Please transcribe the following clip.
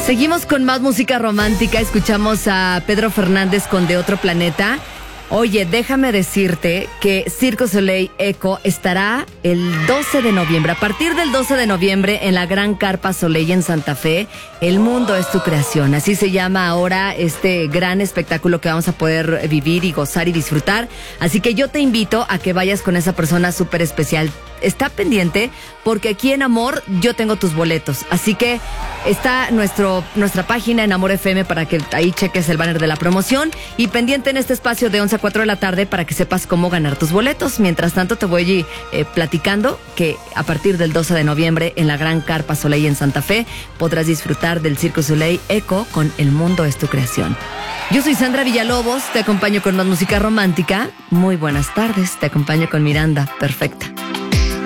Seguimos con más música romántica. Escuchamos a Pedro Fernández con De Otro Planeta. Oye, déjame decirte que Cirque du Soleil Echo estará el 12 de noviembre. A partir del 12 de noviembre en la Gran Carpa Soleil en Santa Fe, El Mundo es tu Creación. Así se llama ahora este gran espectáculo que vamos a poder vivir y gozar y disfrutar. Así que yo te invito a que vayas con esa persona súper especial. Está pendiente porque aquí en Amor yo tengo tus boletos. Así que está nuestra página en Amor FM para que ahí cheques el banner de la promoción. Y pendiente en este espacio de 11 a 4 de la tarde para que sepas cómo ganar tus boletos. Mientras tanto te voy platicando que a partir del 12 de noviembre en la Gran Carpa Soleil en Santa Fe podrás disfrutar del Cirque du Soleil Echo con El Mundo es tu Creación. Yo soy Sandra Villalobos, te acompaño con más música romántica. Muy buenas tardes, te acompaño con Miranda Perfecta.